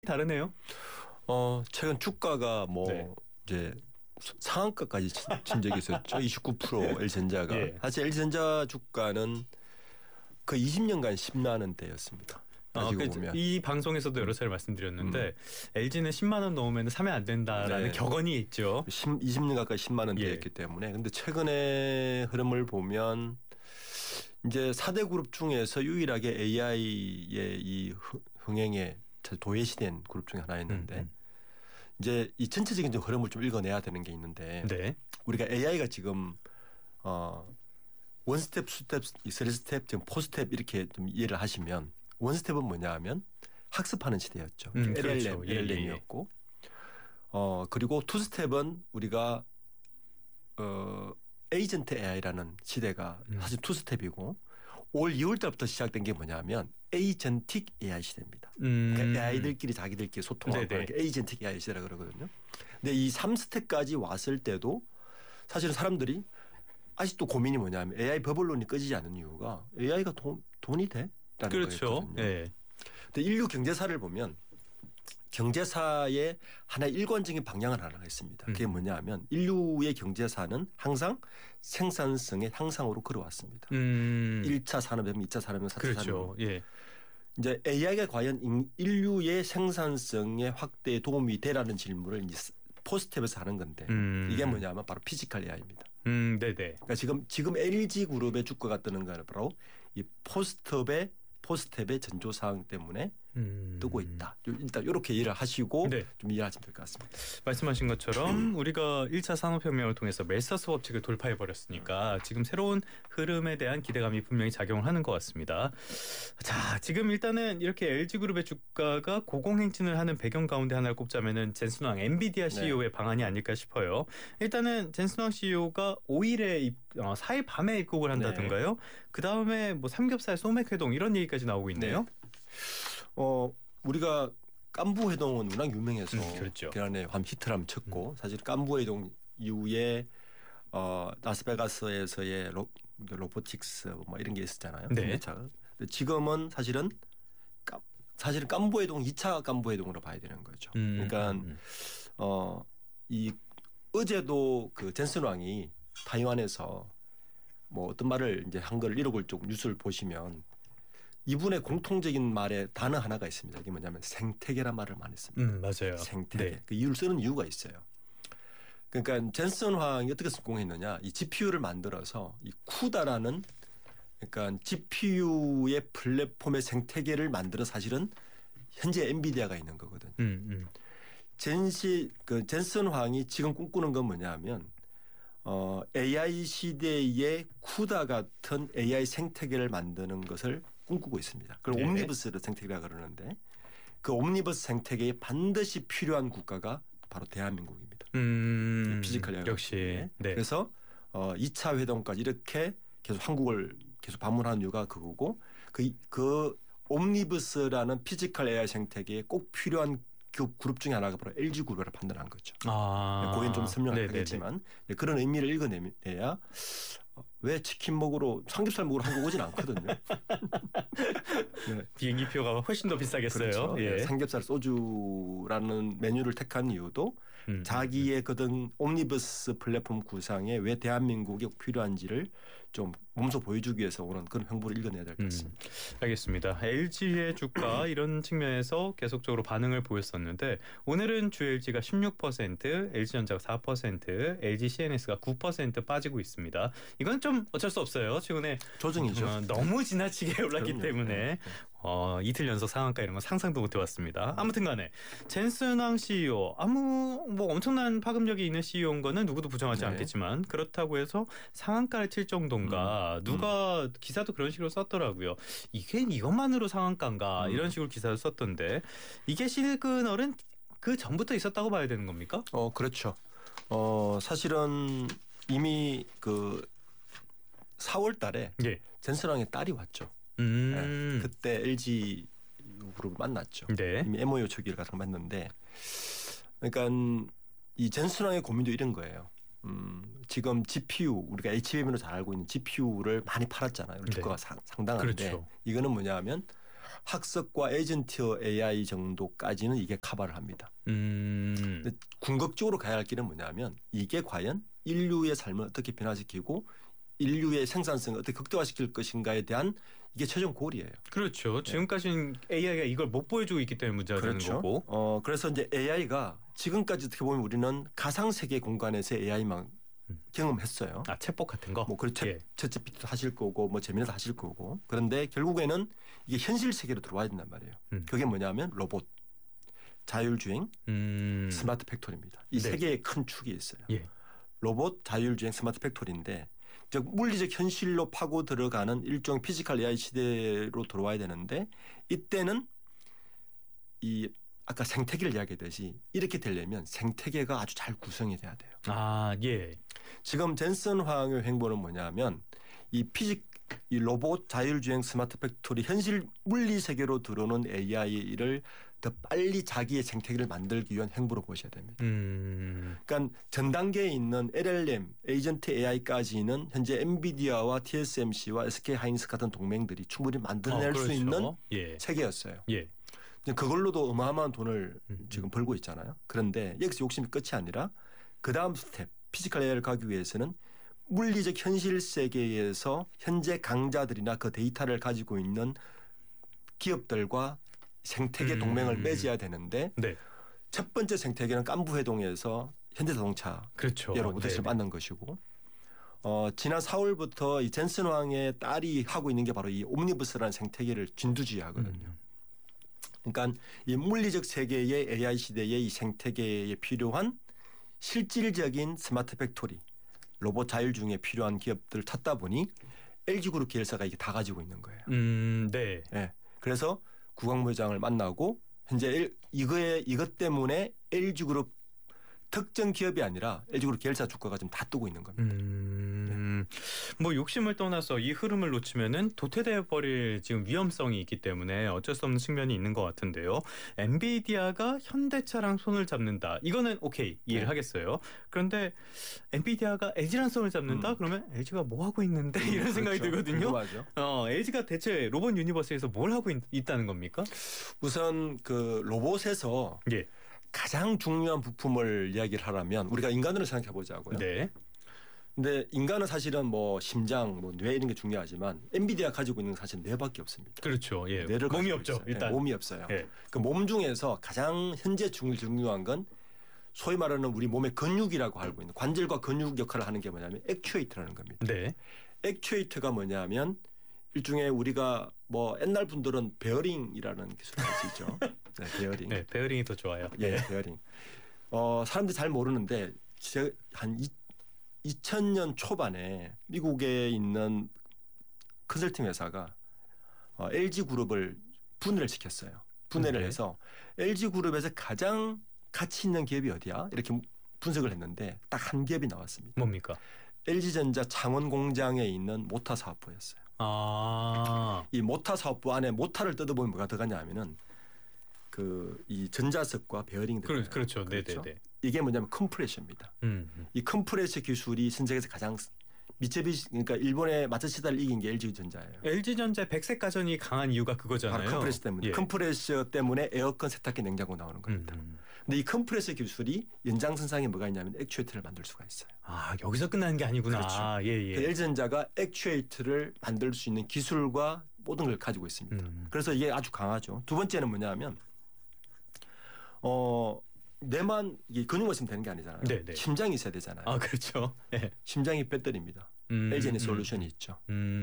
다르네요. 최근 주가가 뭐 이제 상한가까지 친 적이 있었죠. 29% LG전자가. 예. 사실 LG전자 주가는 그 20년간 10만 원대였습니다. 보면. 이 방송에서도 여러 차례 말씀드렸는데 LG는 10만 원 넣으면 사면 안 된다라는 격언이 있죠. 20년 가까이 10만 원대였기 때문에. 근데 최근의 흐름을 보면 이제 4대 그룹 중에서 유일하게 AI의 이 흥행에 도외시된 그룹 중에 하나였는데 이제 이 전체적인 흐름을 좀 읽어내야 되는 게 있는데 우리가 AI가 지금 원스텝, 투스텝, 쓰리스텝, 지금 포스텝 이렇게 좀 이해를 하시면 원스텝은 뭐냐 하면 학습하는 시대였죠. 그렇죠. LLM이었고 그리고 투스텝은 우리가 에이전트 AI라는 시대가 사실 투스텝이고 올 2월 달부터 시작된 게 뭐냐면 에이전틱 AI 시대입니다. 그러니까 AI들끼리 자기들끼리 소통하고 그러니까 에이전틱 AI 시대라 그러거든요. 근데 이 3스텝까지 왔을 때도 사실은 사람들이 아직도 고민이 뭐냐면 AI 버블론이 꺼지지 않는 이유가 AI가 돈이 돼? 라는 거였거든요. 근데 인류 경제사를 보면 경제사의 하나의 일관적인 방향을 하나가 있습니다. 그게 뭐냐 하면 인류의 경제사는 항상 생산성의 향상으로 걸어왔습니다. 1차 산업이면 2차 산업이면 4차 산업. 이제 AI가 과연 인류의 생산성의 확대에 도움이 되라는 질문을 포스텝에서 하는 건데 이게 뭐냐면 바로 피지컬 AI입니다. 그러니까 지금 LG 그룹의 주가가 뜨는 거는 바로 이 포스텝의 전조사항 때문에 뜨고 있다. 일단 이렇게 이해를 하시고 좀 이해하시면 될 것 같습니다. 말씀하신 것처럼 우리가 1차 산업혁명을 통해서 멜서스 법칙을 돌파해버렸으니까 지금 새로운 흐름에 대한 기대감이 분명히 작용을 하는 것 같습니다. 자, 지금 일단은 이렇게 LG그룹의 주가가 고공행진을 하는 배경 가운데 하나를 꼽자면은 젠슨왕 엔비디아 CEO의 방안이 아닐까 싶어요. 일단은 젠슨왕 CEO가 5일에 4일 밤에 입국을 한다든가요. 그다음에 뭐 삼겹살 소맥 회동 이런 얘기까지 나오고 있네요. 우리가 깐부 회동은 워낙 유명해서 지난해 히트를 한번 쳤고 사실 깐부 회동 이후에 라스베가스에서의 로보틱스 뭐 이런 게 있었잖아요. 지금은 사실은 깐부 회동 2차 깐부 회동으로 봐야 되는 거죠. 그러니까 어제도 그 젠슨 왕이 타이완에서 뭐 어떤 말을 이제 한 걸 잃어볼 쪽 뉴스를 보시면 이분의 공통적인 말에 단어 하나가 있습니다. 이게 뭐냐면 생태계란 말을 많이 씁니다. 맞아요. 생태계. 그 이유를 쓰는 이유가 있어요. 그러니까 젠슨 황이 어떻게 성공했느냐. 이 GPU를 만들어서 이 쿠다라는 그러니까 GPU의 플랫폼의 생태계를 만들어 사실은 현재 엔비디아가 있는 거거든요. 젠슨 황이 지금 꿈꾸는 건 뭐냐면 AI 시대의 쿠다 같은 AI 생태계를 만드는 것을 꿈꾸고 있습니다. 그걸 옴니버스 생태계라고 그러는데 그 옴니버스 생태계에 반드시 필요한 국가가 바로 대한민국입니다. 피지컬 역시. 그래서 2차 회동까지 이렇게 계속 한국을 계속 방문하는 이유가 그거고 그 옴니버스라는 피지컬 AI 생태계에 꼭 필요한 그룹 중에 하나가 바로 LG 그룹이라고 판단한 거죠. 고인 좀 설명하겠지만 그런 의미를 읽어내야 왜 치킨 먹으러 삼겹살 먹으러 한국 오진 않거든요. 비행기표가 훨씬 더 비싸겠어요. 그렇죠. 삼겹살 소주라는 메뉴를 택한 이유도 자기의 그런 옴니버스 플랫폼 구상에 왜 대한민국이 필요한지를 좀 몸소 보여주기 위해서 오는 그런 행보를 읽어내야 될 것 같습니다. 알겠습니다. LG의 주가 이런 측면에서 계속적으로 반응을 보였었는데 오늘은 주 LG가 16%, LG전자가 4%, LG CNS가 9% 빠지고 있습니다. 이건 좀 어쩔 수 없어요. 최근에 조정이죠. 너무 지나치게 올랐기 때문에 이틀 연속 상한가 이런 건 상상도 못 해봤습니다. 아무튼 간에 젠슨왕 CEO 뭐 엄청난 파급력이 있는 CEO인 거는 누구도 부정하지 않겠지만 그렇다고 해서 상한가를 칠 정도인가 누가 기사도 그런 식으로 썼더라고요. 이것만으로 상한가인가 이런 식으로 기사를 썼던데 이게 시그널은 그 전부터 있었다고 봐야 되는 겁니까? 그렇죠. 사실은 이미 그 4월 달에 젠슨왕의 딸이 왔죠. 그때 LG 그룹을 만났죠. 이미 MOU 초기를 가서 만났는데 그러니까 이 젠슨왕의 고민도 이런 거예요. 지금 GPU 우리가 HBM으로 잘 알고 있는 GPU를 많이 팔았잖아요. 주가가 상당한데 이거는 뭐냐 하면 학습과 에이전트 AI 정도까지는 이게 커버를 합니다. 근데 궁극적으로 가야 할 길은 뭐냐면 이게 과연 인류의 삶을 어떻게 변화시키고 인류의 생산성을 어떻게 극대화시킬 것인가에 대한 이게 최종 골이에요. 그렇죠. 지금까지는 AI가 이걸 못 보여주고 있기 때문에 문제가 되는 거고. 그래서 이제 AI가 지금까지 어떻게 보면 우리는 가상 세계 공간에서 AI만 경험했어요. 아, 챗봇 같은 거. 뭐 그렇죠. 챗GPT도 하실 거고 뭐 제미나도 하실 거고. 그런데 결국에는 이게 현실 세계로 들어와야 된단 말이에요. 그게 뭐냐면 로봇, 자율주행, 스마트 팩토리입니다. 이 세 개의 큰 축이 있어요. 예. 로봇, 자율주행, 스마트 팩토리인데 즉 물리적 현실로 파고 들어가는 일종 피지컬 AI 시대로 들어와야 되는데 이때는 이 아까 생태계를 이야기했듯이 이렇게 되려면 생태계가 아주 잘 구성이 돼야 돼요. 아, 예. 지금 젠슨 황의 행보는 뭐냐면 이 로봇, 자율주행, 스마트 팩토리 현실 물리 세계로 들어오는 AI를 더 빨리 자기의 생태계를 만들기 위한 행보로 보셔야 됩니다. 그러니까 전 단계에 있는 LLM, 에이전트 AI까지는 현재 엔비디아와 TSMC와 SK 하이닉스 같은 동맹들이 충분히 만들어낼 수 있는 세계였어요. 예. 그걸로도 어마어마한 돈을 지금 벌고 있잖아요. 그런데 여기서 욕심이 끝이 아니라 그 다음 스텝, 피지컬 AI를 가기 위해서는 물리적 현실 세계에서 현재 강자들이나 그 데이터를 가지고 있는 기업들과 생태계 동맹을 맺어야 되는데 첫 번째 생태계는 깐부회동에서 현대자동차 로봇을 만난 것이고 지난 4월부터 이 젠슨 황의 딸이 하고 있는 게 바로 이 옴니버스라는 생태계를 진두지휘하거든요. 그러니까 이 물리적 세계의 AI 시대의 이 생태계에 필요한 실질적인 스마트 팩토리, 로봇 자율주행에 필요한 기업들을 찾다 보니 LG그룹 계열사가 이게 다 가지고 있는 거예요. 네. 그래서 구광모 회장을 만나고 현재 이것 때문에 LG그룹 특정 기업이 아니라 LG그룹 계열사 주가가 좀 다 뜨고 있는 겁니다. 뭐 욕심을 떠나서 이 흐름을 놓치면은 도태되어 버릴 지금 위험성이 있기 때문에 어쩔 수 없는 측면이 있는 것 같은데요. 엔비디아가 현대차랑 손을 잡는다. 이거는 오케이 이해를 하겠어요. 그런데 엔비디아가 LG랑 손을 잡는다? 그러면 LG가 뭐 하고 있는데 이런 생각이 들거든요. LG가 대체 로봇 유니버스에서 뭘 하고 있다는 겁니까? 우선 그 로봇에서 가장 중요한 부품을 이야기를 하라면 우리가 인간으로 생각해 보자고요. 근데 인간은 사실은 뭐 심장, 뭐 뇌 이런 게 중요하지만 엔비디아 가지고 있는 건 사실 뇌밖에 없습니다. 그렇죠. 뇌를 몸이 없죠. 일단 몸이 없어요. 그 몸 중에서 가장 현재 중요한 건 소위 말하는 우리 몸의 근육이라고 알고 있는 관절과 근육 역할을 하는 게 뭐냐면 액추에이터라는 겁니다. 액추에이터가 뭐냐면 일종의 우리가 뭐 옛날 분들은 베어링이라는 기술을 아시죠? 베어링. 베어링이 더 좋아요. 베어링. 사람들이 잘 모르는데 한 2000년 초반에 미국에 있는 컨설팅 회사가 LG그룹을 분해를 시켰어요. 분해를 해서 LG그룹에서 가장 가치 있는 기업이 어디야? 이렇게 분석을 했는데 딱 한 기업이 나왔습니다. 뭡니까? LG전자 창원 공장에 있는 모타 사업부였어요. 이 모타 사업부 안에 모타를 뜯어보면 뭐가 들어가냐 하면은 이 전자석과 베어링들. 그렇죠. 이게 뭐냐면 컴프레셔입니다. 이 컴프레셔 기술이 전 세계에서 가장 미쯔비시 그러니까 일본의 마츠시다를 이긴 게 LG전자예요. LG전자 백색 가전이 강한 이유가 그거잖아요. 컴프레셔 때문에. 컴프레셔 때문에 에어컨, 세탁기, 냉장고 나오는 겁니다. 근데 이 컴프레셔 기술이 연장선상에 뭐가 있냐면 액추에이터를 만들 수가 있어요. 여기서 끝나는 게 아니구나. 그렇죠. LG전자가 액추에이터를 만들 수 있는 기술과 모든 걸 가지고 있습니다. 그래서 이게 아주 강하죠. 두 번째는 뭐냐면 뇌만 근육만 있으면 되는 게 아니잖아요. 심장이 있어야 되잖아요. 그렇죠. 심장이 배터리입니다. LG는 솔루션이 있죠.